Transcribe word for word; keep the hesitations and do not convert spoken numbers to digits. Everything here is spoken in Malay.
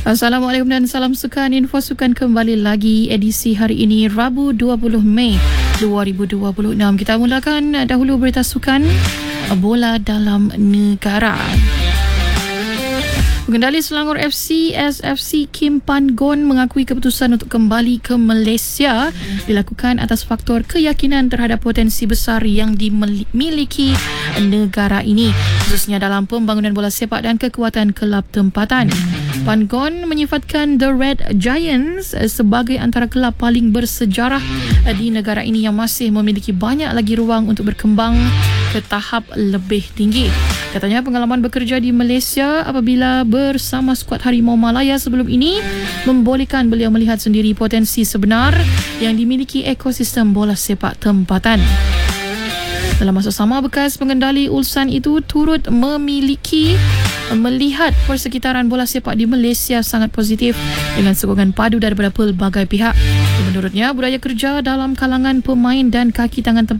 Assalamualaikum dan salam sukan. Info sukan kembali lagi edisi hari ini Rabu dua puluh Mei dua ribu dua puluh enam. Kita mulakan dahulu berita sukan bola dalam negara. Pengendali Selangor F C S F C Kim Pan Gon mengakui keputusan untuk kembali ke Malaysia dilakukan atas faktor keyakinan terhadap potensi besar yang dimiliki negara ini, khususnya dalam pembangunan bola sepak dan kekuatan kelab tempatan. Pan Gon menyifatkan The Red Giants sebagai antara kelab paling bersejarah di negara ini yang masih memiliki banyak lagi ruang untuk berkembang ke tahap lebih tinggi. Katanya pengalaman bekerja di Malaysia apabila bersama skuad Harimau Malaya sebelum ini membolehkan beliau melihat sendiri potensi sebenar yang dimiliki ekosistem bola sepak tempatan. Dalam masa sama, bekas pengendali Ulsan itu turut memiliki melihat persekitaran bola sepak di Malaysia sangat positif dengan sokongan padu daripada pelbagai pihak. Menurutnya, budaya kerja dalam kalangan pemain dan kaki tangan tempatan